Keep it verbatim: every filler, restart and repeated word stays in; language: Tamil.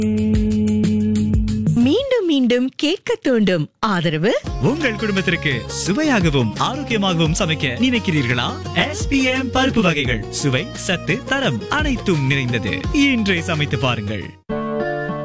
மீண்டும் மீண்டும் கேட்க தூண்டும் ஆதரவு. உங்கள் குடும்பத்திற்கு சுவையாகவும் ஆரோக்கியமாகவும் சமைக்க நினைக்கிறீர்களா? எஸ் பி எம் பருப்பு வகைகள் சுவை, சத்து, தரம் அனைத்தும் நிறைந்தது. இன்றே சமைத்து பாருங்கள்.